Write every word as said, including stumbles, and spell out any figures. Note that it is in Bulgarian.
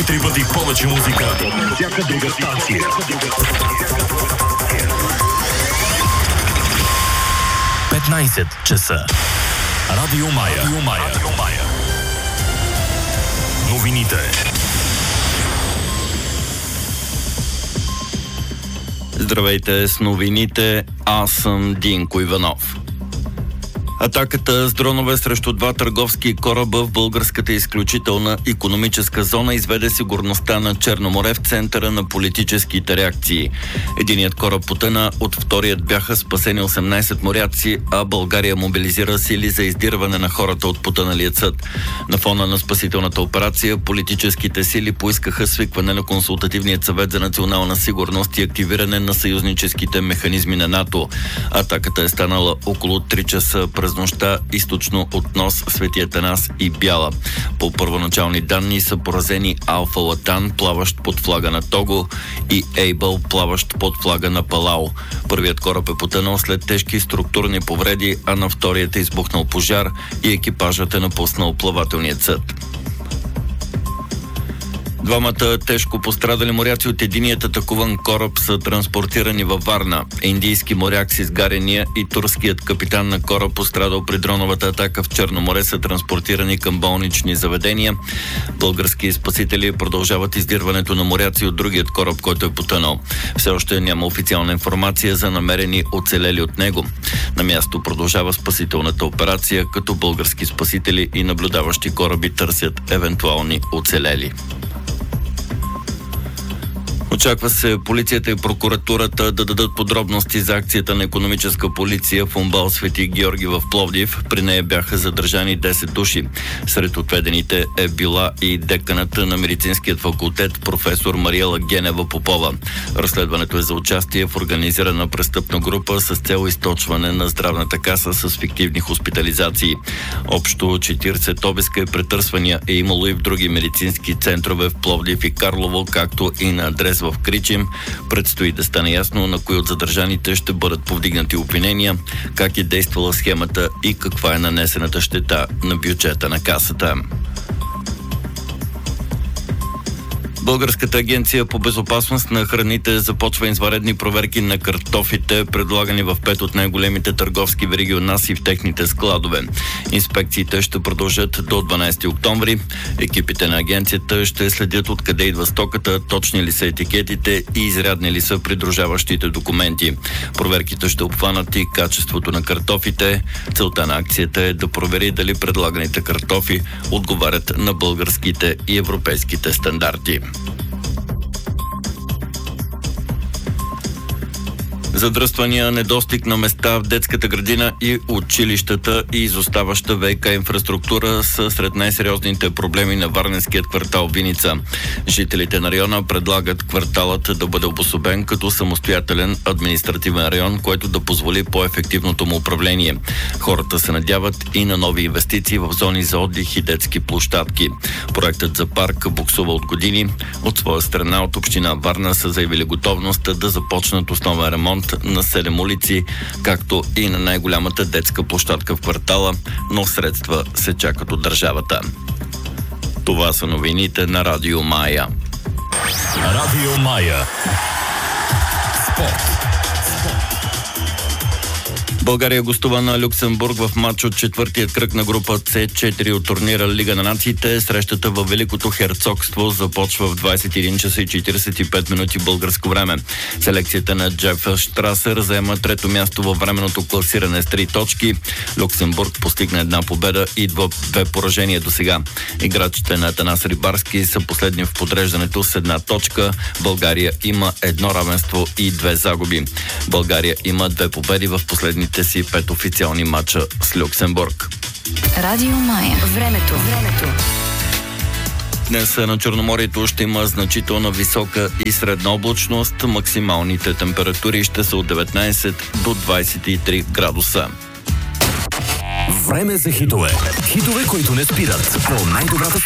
и три пъти повече музика от всяка друга станция. петнайсет часа. Радио Мая. Радио Мая. Радио Мая. Новините. Здравейте с новините, аз съм Динко Иванов. Атаката с дронове срещу два търговски кораба в българската изключителна икономическа зона изведе сигурността на Черно море в центъра на политическите реакции. Единият кораб потъна, от вторият бяха спасени осемнайсет моряци, а България мобилизира сили за издирване на хората от потъналия съд. На фона на спасителната операция, политическите сили поискаха свикване на Консултативният съвет за национална сигурност и активиране на съюзническите механизми на НАТО. Атаката е станала около три часа през нощта източно от Нос, Свети Атанас и Бяла. По първоначални данни са поразени Алфа Латан, плаващ под флага на Того, и Ейбъл, плаващ под флага на Палао. Първият кораб е потънал след тежки структурни повреди, а на вторият е избухнал пожар и екипажът е напуснал плавателният съд. Двамата тежко пострадали моряци от единият атакуван кораб са транспортирани във Варна. Индийски моряк с изгарения и турският капитан на кораб, пострадал при дроновата атака в Черно море, са транспортирани към болнични заведения. Български спасители продължават издирването на моряци от другият кораб, който е потънал. Все още няма официална информация за намерени оцелели от него. На място продължава спасителната операция, като български спасители и наблюдаващи кораби търсят евентуални оцелели. Очаква се полицията и прокуратурата да дадат подробности за акцията на икономическа полиция в УМБАЛ Свети Георги в Пловдив. При нея бяха задържани десет души. Сред отведените е била и деканата на медицинският факултет професор Мариела Генева Попова. Разследването е за участие в организирана престъпна група с цел източване на здравната каса с фиктивни хоспитализации. Общо четирийсет обиска и претърсвания е имало и в други медицински центрове в Пловдив и Карлово, както и на адрес в Кричим. Предстои да стане ясно на кои от задържаните ще бъдат повдигнати обвинения, как е действала схемата и каква е нанесената щета на бюджета на касата. Българската агенция по безопасност на храните започва извънредни проверки на картофите, предлагани в пет от най-големите търговски вериги у нас и в техните складове. Инспекциите ще продължат до дванайсети октомври. Екипите на агенцията ще следят откъде идва стоката, точни ли са етикетите и изрядни ли са придружаващите документи. Проверките ще обхванат и качеството на картофите. Целта на акцията е да провери дали предлаганите картофи отговарят на българските и европейските стандарти. Задръствания, недостиг на места в детската градина и училищата и изоставаща ВиК инфраструктура са сред най-сериозните проблеми на варненският квартал Виница. Жителите на района предлагат кварталът да бъде обособен като самостоятелен административен район, който да позволи по-ефективното му управление. Хората се надяват и на нови инвестиции в зони за отдих и детски площадки. Проектът за парк буксува от години. От своя страна от община Варна са заявили готовност да започнат основен ремонт на седем улици, както и на най-голямата детска площадка в квартала, но средства се чакат от държавата. Това са новините на Радио Мая. Радио Мая. Спорт. България гостува на Люксембург в матч от четвъртият кръг на група С четири от турнира Лига на нациите. Срещата във Великото херцогство започва в двайсет и един часа и четирийсет и пет минути българско време. Селекцията на Джеф Штрасер заема трето място във временното класиране с три точки. Люксембург постигна една победа и две поражения до сега. Играчите на Атанас Рибарски са последни в подреждането с една точка. България има едно равенство и две загуби. България има две победи в последните си пет официални матча с Люксембург. Радио Мая. Времето. Времето. Днес на Черноморието ще има значителна висока и средна облачност. Максималните температури ще са от деветнайсет до двайсет и три градуса. Време за хитове. Хитове, които не спират. По най-добрата